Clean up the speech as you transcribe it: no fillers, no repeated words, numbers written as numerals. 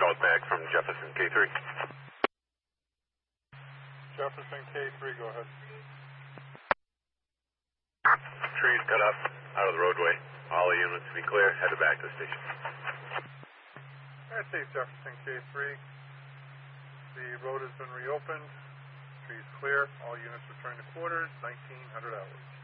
Called back from Jefferson K3. Jefferson K3, go ahead. Trees cut up out of the roadway. All the units be clear. Headed back to the station. Alright, Safe Jefferson K3. The road has been reopened. Trees clear. All units return to quarters. 1900 hours.